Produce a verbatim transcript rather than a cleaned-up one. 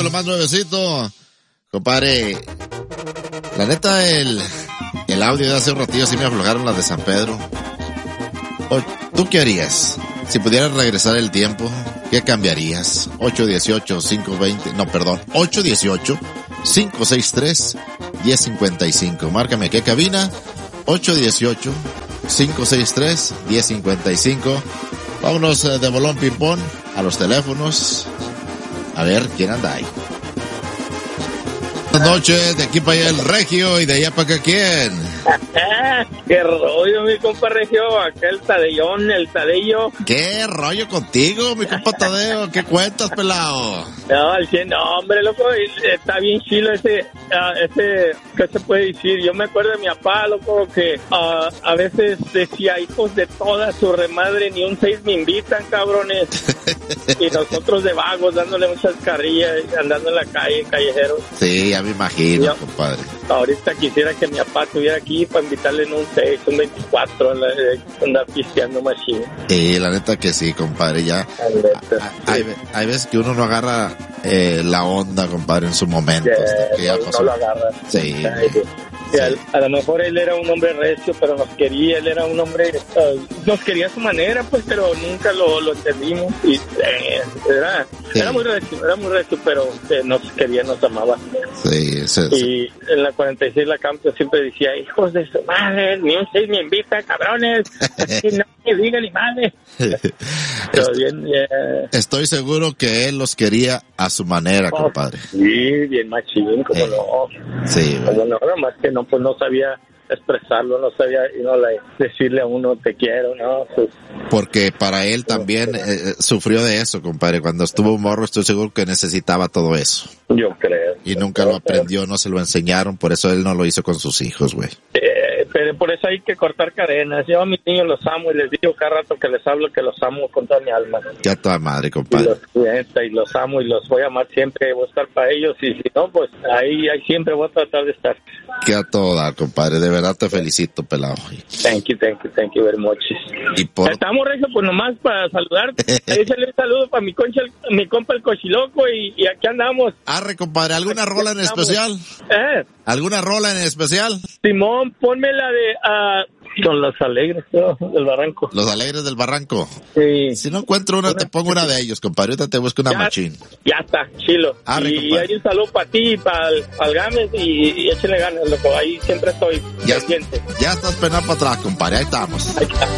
lo más nuevecito. Compadre, la neta, el, el audio de hace un ratillo sí me aflojaron las de San Pedro. O, ¿tú qué harías? Si pudieras regresar el tiempo, ¿qué cambiarías? ocho dieciocho, cinco veinte, no, perdón, ocho dieciocho, cinco sesenta y tres, diez cincuenta y cinco. Márcame, ¿qué cabina? ocho dieciocho, cinco sesenta y tres, diez cincuenta y cinco. Vámonos de bolón ping-pong a los teléfonos. A ver, ¿quién anda ahí? Buenas noches, de aquí para allá el Regio y de allá para acá, ¿quién? Qué rollo, mi compa Regio, acá el Tadellón, el Tadello. ¿Qué rollo contigo, mi compa Tadeo? ¿Qué cuentas, pelado? No, al cien, no, hombre, loco, está bien chilo ese, uh, ese, ¿qué se puede decir? Yo me acuerdo de mi papá, loco, que uh, a veces decía, hijos de toda su remadre, ni un seis me invitan, cabrones. Y nosotros de vagos, dándole muchas carrillas, andando en la calle, callejeros. Sí, ya me imagino, yo, compadre. Ahorita quisiera que mi papá estuviera aquí para invitarle en un seis, un veinticuatro, andar pisteando machín. Sí, la neta que sí, compadre, ya. Neta, a, hay, sí. hay veces que uno no agarra eh, la onda, compadre, en su momento. Yeah, que ya no, pasó. no lo agarra. Sí. Ay, sí. Sí. A, a lo mejor él era un hombre recio, pero nos quería, él era un hombre, uh, nos quería a su manera, pues, pero nunca lo, lo entendimos. Y eh, era, sí. era muy recio, era muy recio, pero eh, nos quería, nos amaba. Sí, sí, y sí. En la cuarenta y seis la Campo siempre decía, hijos de su madre, ni un seis me invita, cabrones, así no me diga ni madre. Pero Est- bien, yeah. Estoy seguro que él los quería a su manera, oh, compadre. Sí, bien machín, como eh, no. Sí, como no, nada más que no, pues no sabía expresarlo, no sabía, y no le, decirle a uno te quiero, ¿no? Pues, porque para él también eh, sufrió de eso, compadre. Cuando estuvo morro, estoy seguro que necesitaba todo eso. Yo creo. Y nunca lo aprendió, no se lo enseñaron, por eso él no lo hizo con sus hijos, güey. Eh, pero por eso hay que cortar cadenas. Yo a mis niños los amo y les digo cada rato que les hablo que los amo con toda mi alma. Ya toda madre, Y compadre. los, y los amo y los voy a amar siempre, voy a estar para ellos, y si no, pues ahí, ahí siempre voy a tratar de estar. Que a todo dar, compadre. De verdad te felicito, pelado. Thank you, thank you, thank you very much. Y por... Estamos, Regio, pues nomás para saludarte. Ahí se le un saludo para mi concha, mi compa el Cochiloco, y, y aquí andamos. Arre, compadre, ¿alguna aquí rola en especial? ¿Eh? ¿Alguna rola en especial? Simón, ponme la de uh, con los alegres, ¿no? Del Barranco. Los alegres del Barranco. Sí. Si no encuentro una, te pongo una de ellos, compadre. Ahorita te busco una ya, machín. Ya está, chilo. Arre, y hay un saludo para ti y para el Gámez, y, y échale ganas, loco. Ahí siempre estoy ya, pendiente. Ya estás penado para atrás, compadre. Ahí estamos. Ahí está.